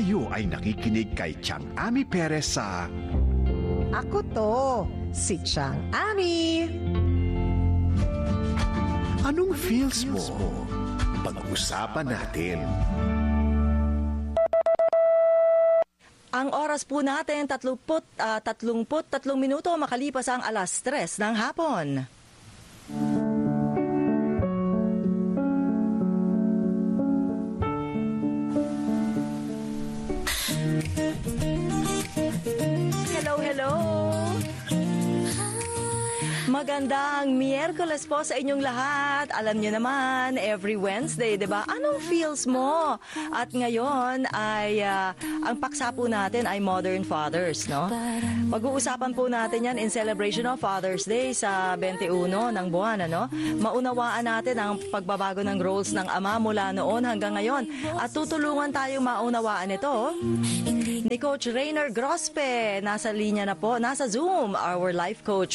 Kayo ay nakikinig kay Chang Ami Perez sa Ako to, si Chang Ami. Anong Feels Mo? Pag-usapan natin. Ang oras po natin, 33 minuto makalipas ang 3:00 ng hapon. Hello. Magandang Miyerkules po sa inyong lahat. Alam niyo naman, every Wednesday, 'di ba? Anong feels mo? At ngayon ay ang paksa po natin ay Modern Fathers, no? Pag-uusapan po natin 'yan in celebration of Father's Day sa 21 ng buwan, ano? Maunawaan natin ang pagbabago ng roles ng ama mula noon hanggang ngayon at tutulungan tayong maunawaan ito ni Coach Rainer Grospe. Nasa linya na po, nasa Zoom, our life coach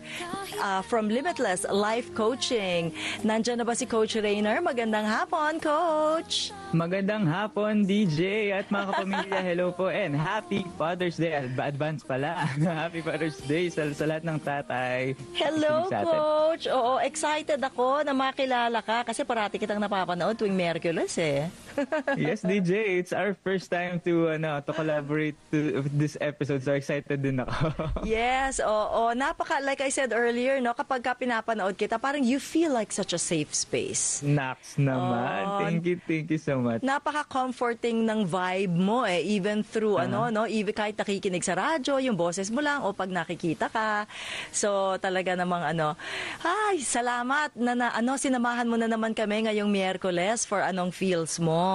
from Limitless Life Coaching. Nandiyan na ba si Coach Rainer? Magandang hapon, Coach! Magandang hapon, DJ at mga kapamilya. Hello po and Happy Father's Day. Advance pala. Happy Father's Day sa lahat ng tatay. Hello, Coach! Oo, excited ako na makilala ka kasi parati kitang napapanood tuwing Miyerkules eh. Yes, DJ. It's our first time to collaborate with this episode. So excited din ako. Yes, oo. Like I said earlier, no, kapag ka pinapanood kita, parang you feel like such a safe space. Naks naman. Oh, thank you so much. Napaka-comforting ng vibe mo eh, even through even kahit nakikinig sa radyo, yung boses mo lang o pag nakikita ka. So talaga namang ay, salamat na sinamahan mo na naman kami ngayong Miyerkules for Anong Feels Mo.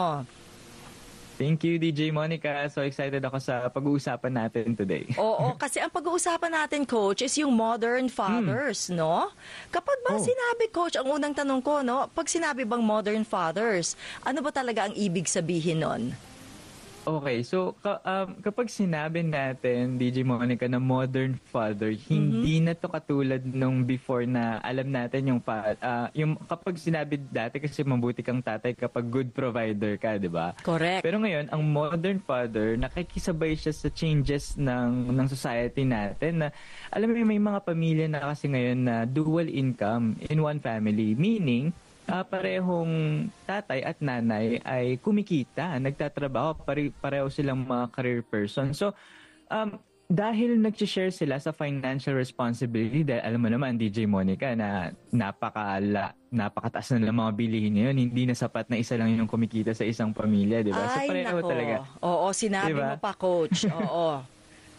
Thank you, DJ Monica. So excited ako sa pag-uusapan natin today. Oo, kasi ang pag-uusapan natin, Coach, is yung modern fathers, no? Kapag ba sinabi, Coach, ang unang tanong ko, no? Pag sinabi bang modern fathers, ano ba talaga ang ibig sabihin nun? Okay, so kapag sinabi natin, DJ Monica, na modern father, hindi na to katulad nung before na alam natin yung kapag sinabi dati kasi mabuti kang tatay kapag good provider ka, di ba? Correct. Pero ngayon, ang modern father, nakikisabay siya sa changes ng society natin na alam mo may mga pamilya na kasi ngayon na dual income in one family, meaning parehong tatay at nanay ay kumikita, nagtatrabaho, pareho silang mga career person. So, dahil nag-share sila sa financial responsibility, dahil alam mo naman, DJ Monica, na napakataas na lang mga bilihin ngayon, hindi na sapat na isa lang yung kumikita sa isang pamilya, di ba? So, pareho talaga. Oo, sinabi mo pa, Coach. Oo.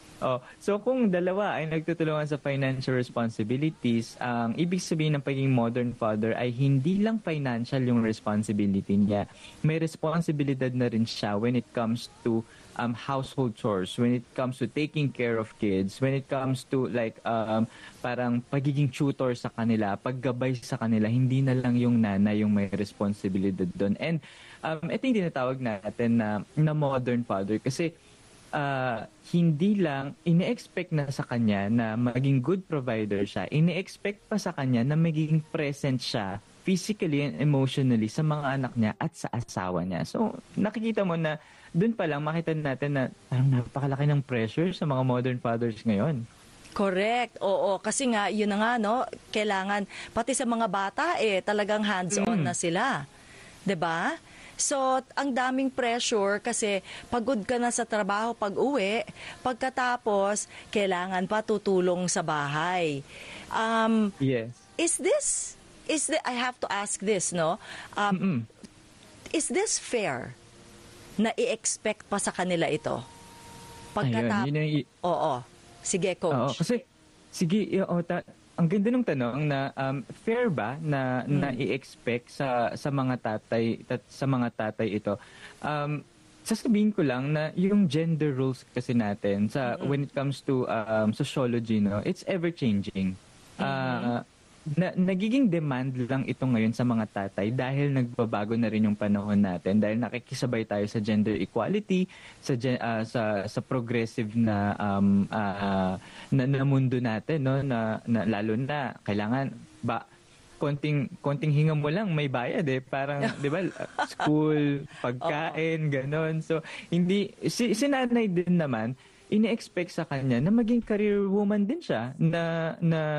So kung dalawa ay nagtutulungan sa financial responsibilities, ang ibig sabihin ng pagiging modern father ay hindi lang financial yung responsibility niya. May responsibilidad na rin siya when it comes to household chores, when it comes to taking care of kids, when it comes to parang pagiging tutor sa kanila, paggabay sa kanila, hindi na lang yung nanay yung may responsibilidad doon. And ito yung tinatawag natin na modern father kasi hindi lang ine-expect na sa kanya na maging good provider siya, ine-expect pa sa kanya na magiging present siya physically and emotionally sa mga anak niya at sa asawa niya. So, nakikita mo na dun pa lang makita natin na parang napakalaki ng pressure sa mga modern fathers ngayon. Correct. Oo, kasi nga yun na nga kailangan pati sa mga bata talagang hands-on na sila. 'Di ba? So, ang daming pressure kasi pagod ka na sa trabaho pag-uwi, pagkatapos kailangan pa tutulong sa bahay. Yes. I have to ask this, no? Is this fair na i-expect pa sa kanila ito? Ayun, Oo. Sige, Coach. Oo, kasi sige, ang ganda ng tanong na fair ba na i-expect sa mga tatay ito. Sasabihin ko lang na yung gender roles kasi natin when it comes to sociology, it's ever changing. Nagiging demand lang ito ngayon sa mga tatay dahil nagbabago na rin yung panahon natin, dahil nakikisabay tayo sa gender equality, sa progressive na mundo natin, no, na lalo na kailangan konting hinga mo lang may bayad eh. Parang, 'di ba, school, pagkain, ganon. So, hindi si nanay din naman ini-expect sa kanya na maging career woman din siya, na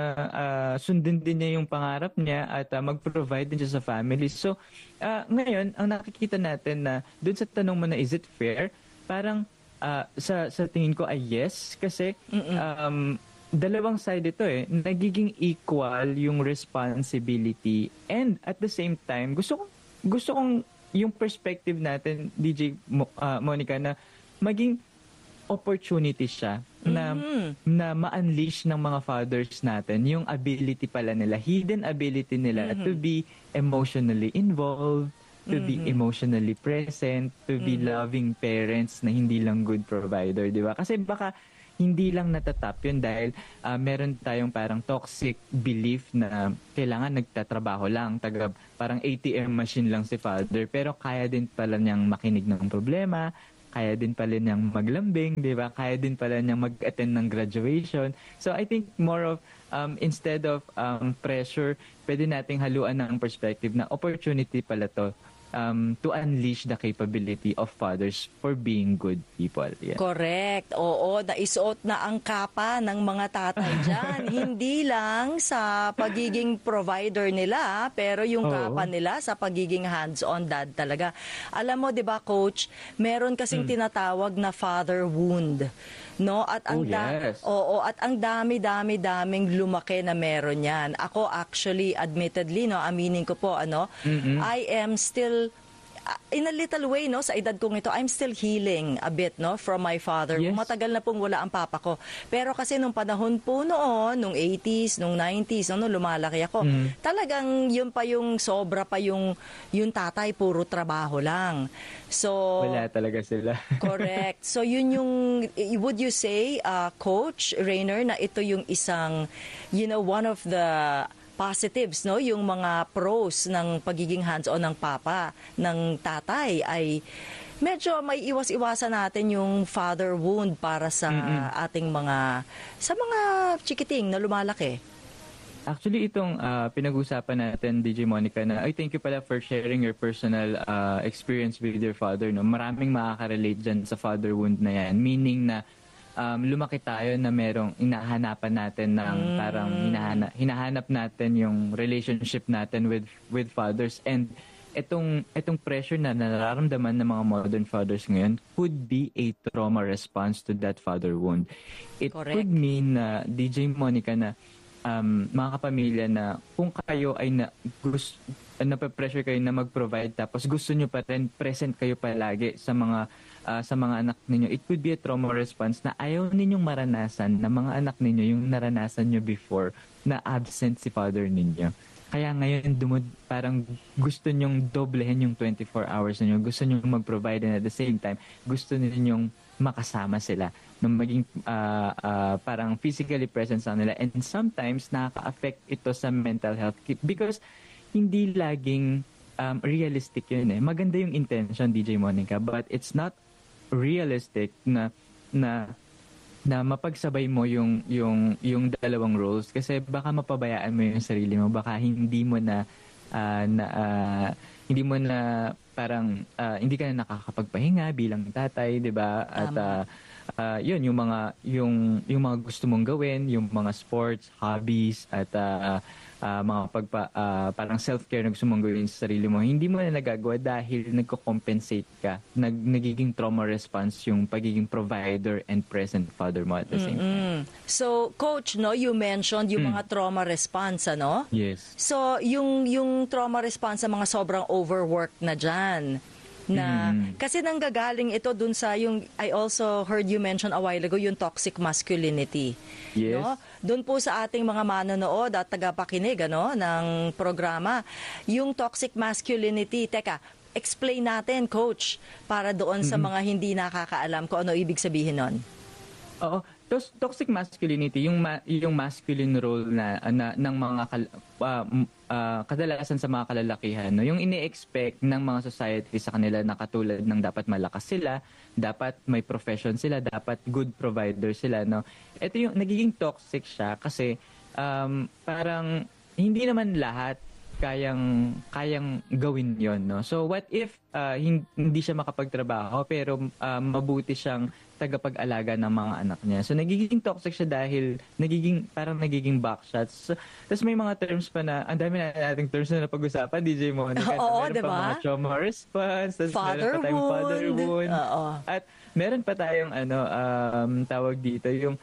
sundin din niya yung pangarap niya at mag-provide din siya sa family. So, ngayon, ang nakikita natin na dun sa tanong mo na is it fair, parang sa tingin ko ay yes, kasi dalawang side ito eh. Nagiging equal yung responsibility, and at the same time, gusto kong yung perspective natin, DJ Monica, na maging opportunity siya na ma-unleash ng mga fathers natin yung ability pala nila, hidden ability nila to be emotionally involved, to be emotionally present, to be loving parents na hindi lang good provider, di ba? Kasi baka hindi lang natatap yun dahil meron tayong parang toxic belief na kailangan nagtatrabaho lang, parang ATM machine lang si father, pero kaya din pala niyang makinig ng problema, kaya din pala niyang maglambing, di ba? Kaya din pala niyang mag-attend ng graduation. So I think more of, instead of pressure, pwede nating haluan ng perspective na opportunity pala to to unleash the capability of fathers for being good people. Yeah. Correct. Oo, naisuot na ang kapa ng mga tatay dyan. Hindi lang sa pagiging provider nila, pero yung kapa nila sa pagiging hands-on dad talaga. Alam mo, di ba, Coach, meron kasing tinatawag na father wound. No, at ang at ang daming lumaki na meron yan. Ako actually, admittedly, no, aminin ko po, I am still in a little way, no, sa edad kong ito, I'm still healing a bit, no, from my father. Yes. Matagal na pong wala ang papa ko. Pero kasi nung panahon po noon, nung 80s, nung 90s, nung lumalaki ako, talagang yun pa yung sobra pa yung tatay, puro trabaho lang. So, wala talaga sila. Correct. So yun yung, would you say, Coach Rainer, na ito yung isang, one of the positives, no? Yung mga pros ng pagiging hands-on ng papa, ng tatay, ay medyo may iwas-iwasan natin yung father wound para sa ating mga chikiting na lumalaki. Actually, itong pinag-usapan natin, DJ Monica, na I thank you pala for sharing your personal experience with your father. No? Maraming makaka-relate dyan sa father wound na yan. Meaning na lumaki tayo na merong hinahanapan natin ng parang hinahanap natin yung relationship natin with fathers, and itong pressure na nararamdaman ng mga modern fathers ngayon could be a trauma response to that father wound. It Correct. could mean na DJ Monica na mga kapamilya na kung kayo ay nape-pressure kayo na mag-provide tapos gusto nyo pa rin present kayo palagi sa mga anak ninyo, it could be a trauma response na ayaw ninyong maranasan na mga anak ninyo yung naranasan nyo before na absent si father ninyo. Kaya ngayon parang gusto nyong doblehin yung 24 hours ninyo, gusto nyong mag-provide, and at the same time gusto ninyong makasama sila, na maging parang physically present sa nila, and sometimes nakaka-affect ito sa mental health because hindi laging realistic yun eh. Maganda yung intention, DJ Monica, but it's not realistic na mapagsabay mo yung dalawang roles, kasi baka mapabayaan mo yung sarili mo, baka hindi mo na parang hindi ka na nakakapagpahinga bilang tatay, 'di ba? At yun yung mga gusto mong gawin, yung mga sports, hobbies, at mga parang self-care na gusto mong gawin sa sarili mo, hindi mo na nagagawa dahil nagko-compensate ka. Nagiging trauma response yung pagiging provider and present father mo at the same time. So, Coach, no, you mentioned yung mga trauma response, ano? Yes. So, yung trauma response sa mga sobrang overwork na dyan, na kasi nanggagaling ito dun sa yung, I also heard you mention a while ago, yung toxic masculinity. Yes. No? Doon po sa ating mga manonood at tagapakinig ng programa, yung toxic masculinity, teka, explain natin, Coach, para doon sa mga hindi nakakaalam kung ano ibig sabihin nun. Oo. Toxic masculinity, yung masculine role na ng mga kadalasan sa mga kalalakihan, no? Yung ini-expect ng mga society sa kanila na katulad ng dapat malakas sila, dapat may profession sila, dapat good provider sila, no? Ito yung nagiging toxic siya kasi parang hindi naman lahat kayang gawin yon, no? So what if hindi siya makapagtrabaho pero mabuti siyang tagapag-alaga ng mga anak niya. So nagiging toxic siya dahil parang nagiging backshots. So, tapos may mga terms pa na, ang dami na nating terms na napag-usapan, DJ Monica. Oo, meron diba? pa mga trauma response, tapos meron pa tayong father wound. At meron pa tayong tawag dito, yung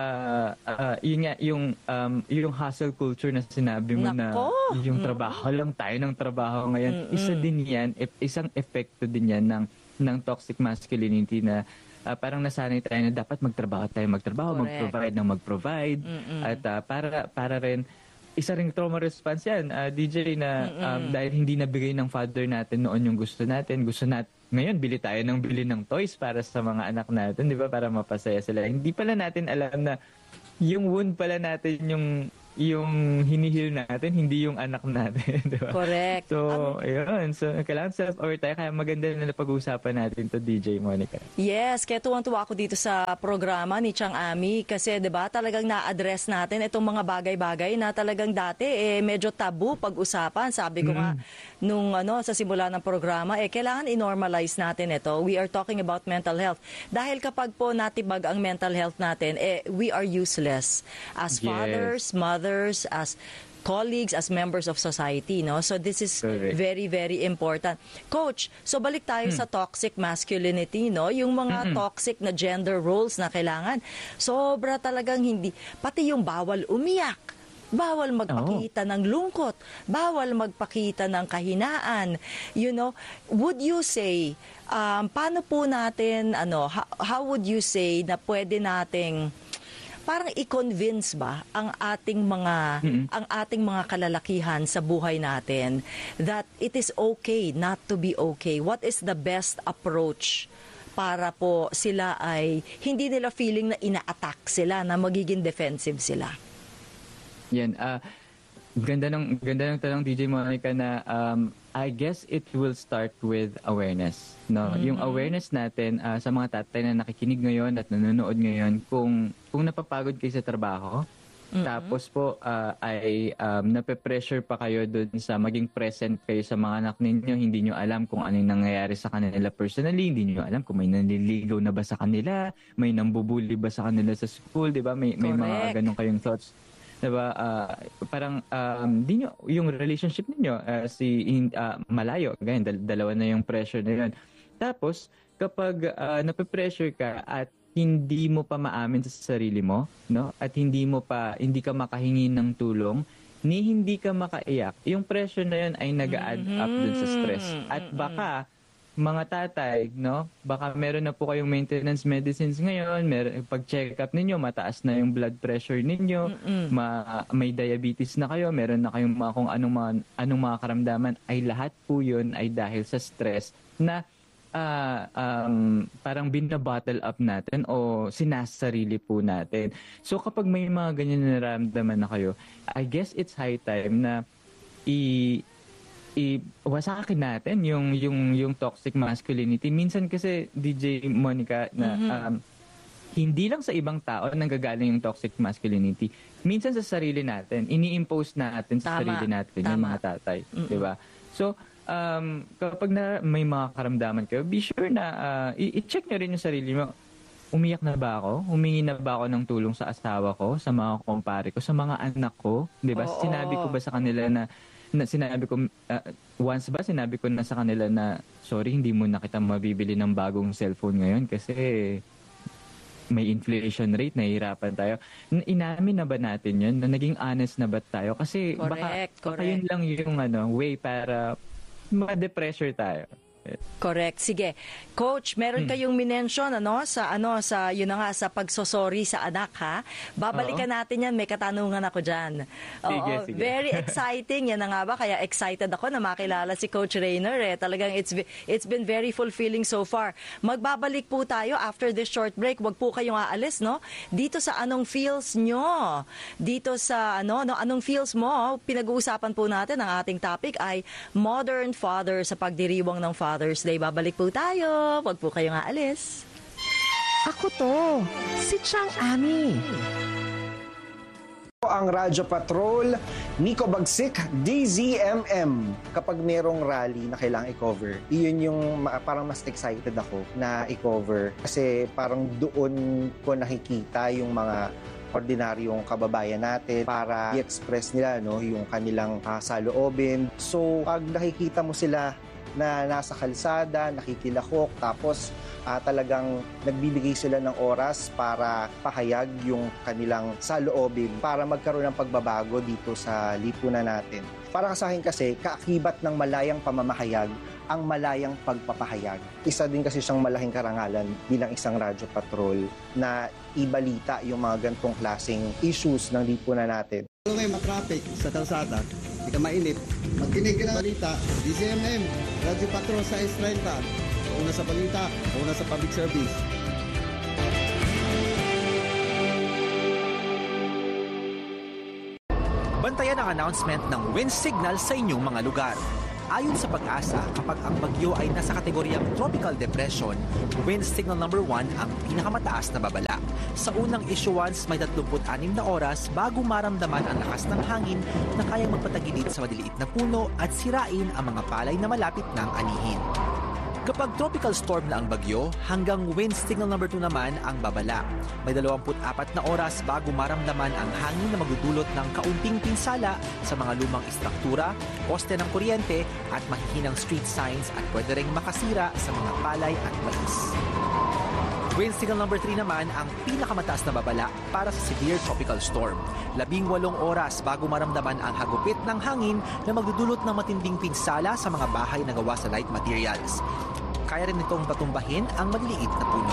yun nga, yung hustle culture na sinabi mo. Nako! Na yung trabaho lang tayo ng trabaho ngayon. Isa din yan, isang epekto din yan ng toxic masculinity na parang nasanay tayo na dapat magtrabaho, Correct. mag-provide. At para rin, isa ring trauma response yan, DJ, na dahil hindi nabigay ng father natin noon yung gusto natin, ngayon bili ng toys para sa mga anak natin, di ba? Para mapasaya sila. Hindi pala natin alam na yung wound pala natin yung hinihil natin, hindi yung anak natin, di ba? Correct. So, ayun. So, kailangan self-aware tayo. Kaya maganda na napag-uusapan natin to, DJ Monica. Yes, kaya tuwang-tuwa ako dito sa programa ni Chang Ami kasi 'di ba talagang na-address natin itong mga bagay-bagay na talagang dati medyo tabu pag-usapan. Sabi ko nga nung sa simula ng programa kailangan i-normalize natin ito. We are talking about mental health. Dahil kapag po natibag ang mental health natin, we are useless as fathers, mothers, as colleagues, as members of society, no? So this is Correct. very, very important. Coach, so balik tayo sa toxic masculinity, no? Yung mga toxic na gender roles na kailangan. Sobra talagang hindi. Pati yung bawal umiyak. Bawal magpakita ng lungkot. Bawal magpakita ng kahinaan. You know, would you say, paano po natin, how would you say na pwede nating parang i-convince ba ang ating mga kalalakihan sa buhay natin that it is okay not to be okay? What is the best approach para po sila ay hindi nila feeling na ina-attack sila, na magiging defensive sila? Yan. Ganda ng tanong, DJ Monica, na I guess it will start with awareness. No, yung awareness natin sa mga tatay na nakikinig ngayon at nanonood ngayon, kung napapagod kayo sa trabaho, tapos po ay nape-pressure pa kayo doon sa maging present kayo sa mga anak ninyo, hindi nyo alam kung ano yung nangyayari sa kanila personally, hindi nyo alam kung may nanliligaw na ba sa kanila, may nambubuli ba sa kanila sa school, di ba? May mga ganun kayong thoughts. Diba, parang di nyo, yung relationship niyo malayo, ganyan, dalawa na yung pressure na yun. Tapos kapag nape-pressure ka at hindi mo pa maamin sa sarili mo, no, at hindi ka makahingi ng tulong, hindi ka makaiyak, yung pressure na yun ay nag-add up dun sa stress. At baka mga tatay, no? Baka meron na po kayong maintenance medicines ngayon, pag-check up ninyo, mataas na yung blood pressure ninyo, may diabetes na kayo, meron na kayong kung anong mga karamdaman, ay lahat po yun ay dahil sa stress na parang binabottle up natin o sinasarili po natin. So kapag may mga ganyan na nararamdaman na kayo, I guess it's high time na iwasakin natin yung toxic masculinity. Minsan kasi, DJ Monica, na hindi lang sa ibang tao nanggagaling yung toxic masculinity. Minsan sa sarili natin, ini-impose natin sa sarili natin yung mga tatay. Diba? So, kapag may mga karamdaman kayo, be sure na i-check nyo rin yung sarili mo. Umiyak na ba ako? Humingi na ba ako ng tulong sa asawa ko, sa mga kumpare ko, sa mga anak ko? Diba? Sinabi ko ba sa kanila na sinabi ko, once ba sinabi ko na sa kanila na, sorry, hindi mo na kita mabibili ng bagong cellphone ngayon kasi may inflation rate, nahihirapan tayo. Inamin na ba natin yun? Naging honest na ba tayo? Kasi baka yun lang yung way para ma-depressure tayo. Correct. Sige. Coach, meron kayong minention sa yun na nga, sa pagsosorry sa anak, ha? Babalikan natin yan. May katanungan ako dyan. Sige. Very exciting. Yan na nga ba? Kaya excited ako na makilala si Coach Rainer. Talagang it's been very fulfilling so far. Magbabalik po tayo after this short break. Wag po kayong aalis, no? Dito sa Anong Feels Nyo. Dito sa Anong Feels Mo. Pinag-uusapan po natin, ang ating topic ay Modern Father sa pagdiriwang ng Father's Day. Babalik po tayo. Wag po kayong aalis. Ako to, si Chang Ami. ang Radyo Patrol, Nico Bagsik, DZMM. Kapag merong rally na kailangang i-cover, iyon yung parang mas excited ako na i-cover. Kasi parang doon ko nakikita yung mga ordinaryong kababayan natin para i-express nila yung kanilang saloobin. So, pag nakikita mo sila na nasa kalsada, nakikilahok, tapos talagang nagbibigay sila ng oras para pahayag yung kanilang saloobin para magkaroon ng pagbabago dito sa lipunan natin. Para sa akin kasi, kaakibat ng malayang pamamahayag ang malayang pagpapahayag. Isa din kasi siyang malaking karangalan bilang isang radyo patrol na ibalita yung mga gantong klaseng issues ng lipunan natin. Kung may matraffic sa kalsada, hindi ka mainip, magkinig ka ng balita, DZMM, Radyo Patrol sa S30, una sa balita, una sa public service. Bantayan ang announcement ng wind signal sa inyong mga lugar. Ayon sa Pag-asa, kapag ang bagyo ay nasa kategoryang tropical depression, wind signal number 1 ang pinakamataas na babala. Sa unang issuance, may 36 na oras bago maramdaman ang lakas ng hangin na kayang magpatagilid sa maliliit na puno at sirain ang mga palay na malapit ng anihin. Kapag tropical storm na ang bagyo, hanggang wind signal number 2 naman ang babala. May 24 na oras bago maramdaman ang hangin na magdudulot ng kaunting pinsala sa mga lumang istruktura, poste ng kuryente at mahihinang street signs at pwede ring makasira sa mga palay at mais. Wind signal number 3 naman ang pinakamataas na babala para sa severe tropical storm. 18 oras bago maramdaman ang hagupit ng hangin na magdudulot ng matinding pinsala sa mga bahay na gawa sa light materials. Kaya rin itong patumbahin ang maliliit na puno.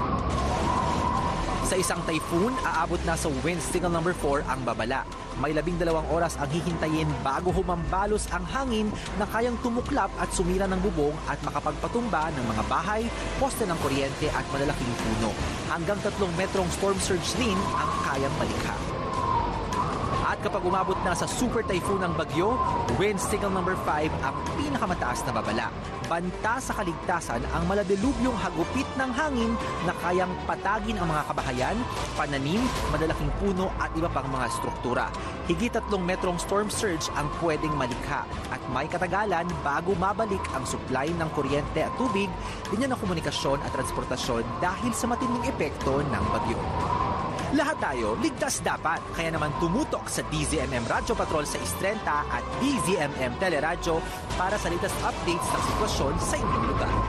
Sa isang typhoon, aabot na sa wind signal number 4 ang babala. May 12 oras ang hihintayin bago humambalos ang hangin na kayang tumuklap at sumira ng bubong at makapagpatumba ng mga bahay, poste ng kuryente at malalaking puno. Hanggang 3 metrong storm surge din ang kayang malikha. At kapag umabot na sa super typhoon ng bagyo, wind signal number 5 ang pinakamataas na babala. Banta sa kaligtasan ang maladilubyong hagupit ng hangin na kayang patagin ang mga kabahayan, pananim, madalaking puno at iba pang mga struktura. Higit 3 metrong storm surge ang pwedeng malikha at may katagalan bago mabalik ang supply ng kuryente at tubig, linya ng komunikasyon at transportasyon dahil sa matinding epekto ng bagyo. Lahat tayo, ligtas dapat. Kaya naman tumutok sa DZMM Radyo Patrol sa Istrenta at DZMM Teleradyo para sa latest updates ng sitwasyon sa inyong lugar.